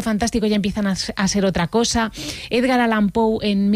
fantástico ya empiezan a ser otra cosa. Edgar Allan Poe en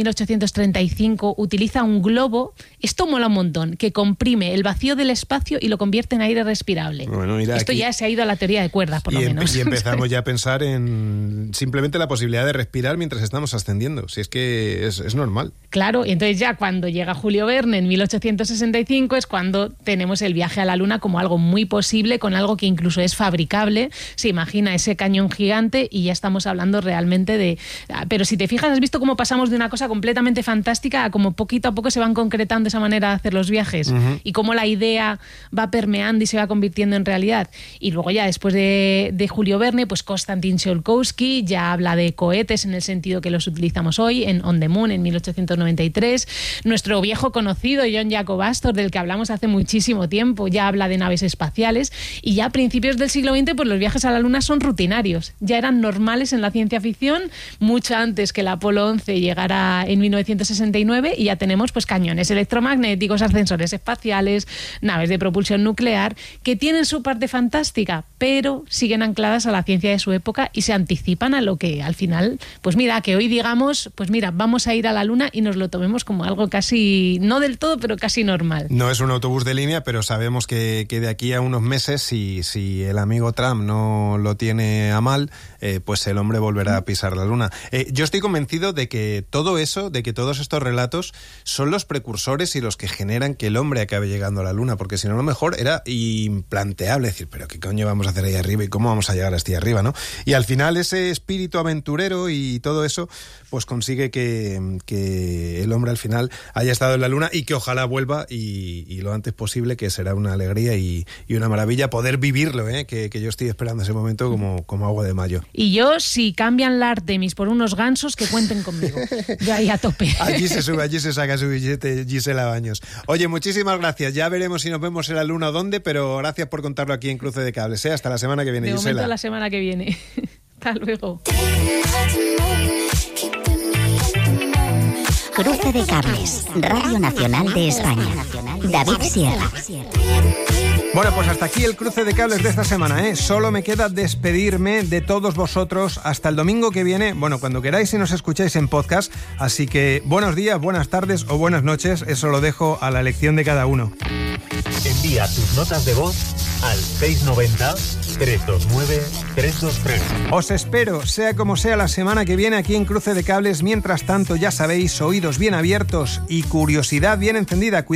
1835 utiliza un globo, esto mola un montón, que comprime el vacío del espacio y lo convierte en aire respirable. Bueno, mira, esto aquí ya se ha ido a la teoría de cuerdas, por lo menos. Y empezamos ya a pensar en simplemente la posibilidad de respirar mientras estamos ascendiendo. Si es que es normal. Claro, y entonces ya cuando llega Julio Verne en 1865 es cuando tenemos el viaje a la Luna como algo muy posible, con algo que incluso es fabricable. Se imagina ese cañón gigante y ya estamos hablando realmente de... Pero si te fijas, has visto cómo pasamos de una cosa completamente fantástica a cómo poquito a poco se van concretando esa manera de hacer los viajes, y cómo la idea va permeando y se va convirtiendo en realidad. Y luego ya después de Julio Verne, pues Konstantin Tsiolkovsky ya habla de cohetes en el sentido que los utilizamos hoy, en On the Moon en 1893. Nuestro viejo conocido John Jacob Astor, del que hablamos hace muchísimo tiempo, ya habla de naves espaciales, y ya a principios del siglo XX pues los viajes a la Luna son rutinarios, ya eran normales en la ciencia ficción mucho antes que el Apolo 11 llegara en 1969, y ya tenemos pues cañones electromagnéticos, ascensores espaciales, naves de propulsión nuclear, que tienen su parte fantástica, pero siguen ancladas a la ciencia de su época y se anticipan a lo que al final, pues mira, que hoy digamos, pues mira, vamos a ir a la Luna y nos lo tomemos como algo casi, no del todo, pero casi normal. No es un autobús de línea, pero sabemos que de aquí a unos meses, si el amigo Trump no lo tiene a mal, pues el hombre volverá a pisar la Luna. Yo estoy convencido de que todo eso, de que todos estos relatos son los precursores y los que generan que el hombre acabe llegando a la Luna, porque si no, a lo mejor era implanteable decir, pero ¿qué coño vamos a hacer ahí arriba y cómo vamos a llegar hasta ahí arriba, ¿no? Y al final ese espíritu aventurero y todo eso, pues consigue que el hombre al final haya estado en la Luna y que ojalá vuelva y lo antes posible, que será una alegría y una maravilla poder vivirlo, que yo estoy esperando ese momento como agua de mayo. Y yo, si cambian la Artemis por unos gansos, que cuenten conmigo. Yo ahí a tope. Allí se sube, allí se saca su billete Gisela Baños. Oye, muchísimas gracias. Ya veremos si nos vemos en la Luna o dónde, pero gracias por contarlo aquí en Cruce de Cables. Hasta la semana que viene, de Gisela. De momento la semana que viene. Hasta luego. Cruce de Cables, Radio Nacional de España. David Sierra. Bueno, pues hasta aquí el Cruce de Cables de esta semana, Solo me queda despedirme de todos vosotros hasta el domingo que viene, bueno, cuando queráis y nos escucháis en podcast, así que buenos días, buenas tardes o buenas noches, eso lo dejo a la elección de cada uno. Envía tus notas de voz al 690-329-323. Os espero, sea como sea, la semana que viene aquí en Cruce de Cables. Mientras tanto, ya sabéis, oídos bien abiertos y curiosidad bien encendida.